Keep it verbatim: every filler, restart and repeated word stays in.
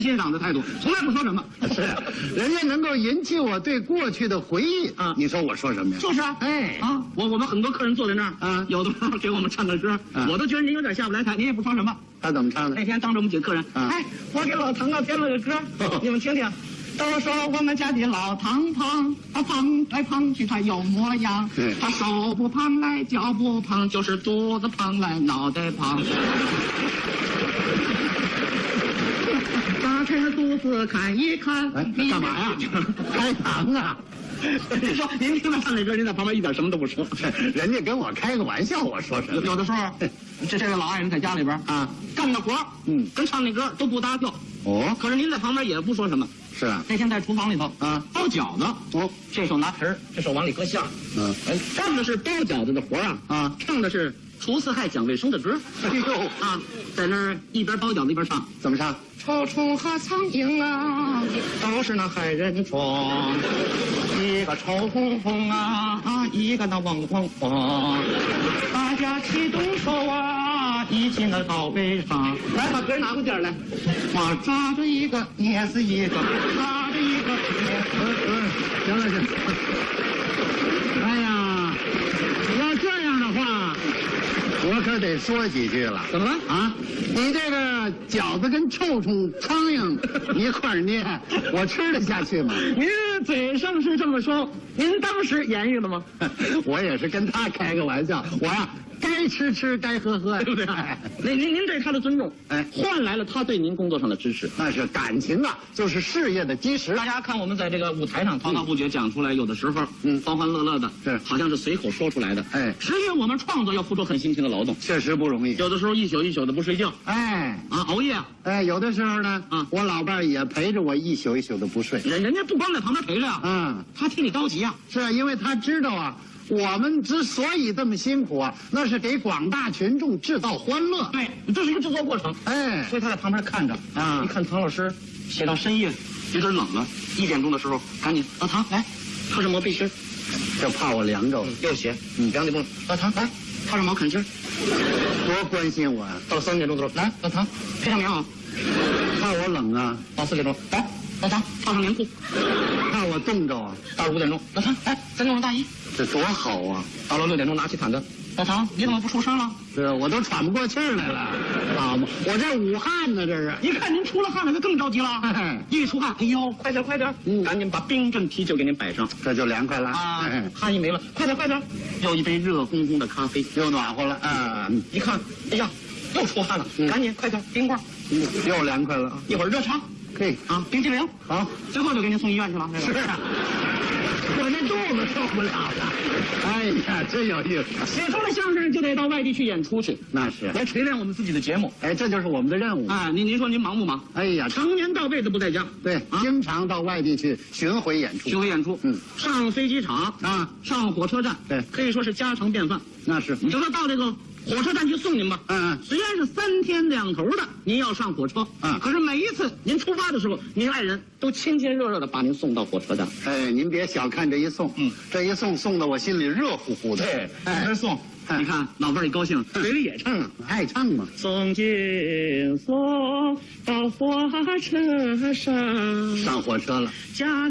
欣赏的态度，从来不说什么。 是，人家能够引起我对过去的回忆啊你说我说什么呀？ 就是啊， 哎啊，我我们很多客人坐在那儿啊有的时候给我们唱个歌， 啊我都觉得您有点下不来台，您也不说什么。 他怎么唱的那？天当着我们几个客人， 啊哎，我给老唐啊编了个歌，你们听听。都说我们家的老唐胖，他胖来胖去他有模样， 对他手不胖来脚不胖，就是肚子胖来脑袋胖。打开肚子看一看， 哎，干嘛呀？开膛啊！ 你说您听他唱这歌，您在旁边一点什么都不说。 人家跟我开个玩笑，我说什么？ 有有的时候，这这位老爱人在家里边啊， 干个活， 嗯跟唱那歌都不搭调。 哦， 可是您在旁边也不说什么。 是啊， 那天在厨房里头啊包饺子， 哦， 这手拿盆儿，这手往里搁馅儿， 嗯哎，干的是包饺子的活啊， 啊唱的是除四害讲卫生的歌。 哎呦啊，在那儿一边包饺子一边唱。 怎么唱？ 臭虫和苍蝇啊，都是那害人虫，一个臭烘烘啊，啊，一个那嗡嗡嗡，大家齐动手啊，一起那高背上，来把歌拿过点来，我抓着一个捏死一个，抓着一个捏死。 行了行了。哎呀，要这样的话，我可得说几句了。 怎么了？ 啊，你这个饺子跟臭虫、苍蝇一块儿捏，我吃得下去吗？ 您嘴上是这么说，您当时言语了吗？ 我也是跟他开个玩笑，我呀该吃吃，该喝喝，对不对？ 您您您对他的尊重， 哎换来了他对您工作上的支持。 那是感情啊，就是事业的基石。 大家看我们在这个舞台上滔滔不绝讲出来，有的时候嗯欢欢乐乐的， 是好像是随口说出来的。 哎实际我们创作要付出很辛勤的劳动， 确实不容易。 有的时候一宿一宿的不睡觉哎啊，熬夜啊。 哎，有的时候呢， 啊我老伴儿也陪着我一宿一宿的不睡。 人人家不光在旁边陪着呀， 啊， 他替你着急啊。 是啊，因为他知道啊，我们之所以这么辛苦啊，那是给广大群众制造欢乐。 对，这是一个制作过程。 哎， 所以他在旁边看着啊一看唐老师写到深夜，有点冷了，一点钟的时候，赶紧老唐来，套上毛背心儿， 就怕我凉着了， 又写， 嗯两点钟，老唐来，套上毛坎肩儿。 多关心我啊！ 到了三点钟的时候，来，老唐披上棉袄。 怕我冷啊， 到四点钟，来，老唐套上棉裤。 怕我冻着啊， 到了五点钟，老唐来，再弄上大衣。 这多好啊！ 到了六点钟，拿起毯子，老唐你怎么不出声了？ 是啊，我都喘不过气儿来了，好嘛，我这武汉呢，这是。 一看您出了汗了，他更着急了。 哎一出汗，哎呦，快点快点， 嗯赶紧把冰镇啤酒给您摆上。 这就凉快了啊哎， 汗一没了，快点快点，又一杯热烘烘的咖啡。 又暖和了啊， 嗯，一看，哎呀，又出汗了， 嗯赶紧快点冰棍儿， 嗯又凉快了。 一会儿热茶嘿， 啊，冰激凌， 好， 最后就给您送医院去了。 是啊，我这肚子受不了了。哎呀，真有意思。 写出了相声就得到外地去演出去， 那是， 来锤炼我们自己的节目。 哎，这就是我们的任务。 哎，您您说您忙不忙？ 哎呀， 常年到位的不在家， 对， 啊经常到外地去巡回演出。 巡回演出， 嗯， 上飞机场啊， 上火车站， 对可以说是家常便饭。 那是， 你就说到这个火车站去送您吧， 嗯嗯虽然是三天两头的，您要上火车， 嗯可是每一次您出发的时候，您爱人都亲亲热热的把您送到火车站。 哎，您别小看这一送， 嗯， 这一送送的我心里热乎乎的。 对， 哎哎，送， 哎你看老伴儿一高兴，嘴里也唱啊。 爱唱嘛。 送进送到火车上， 上火车了。 家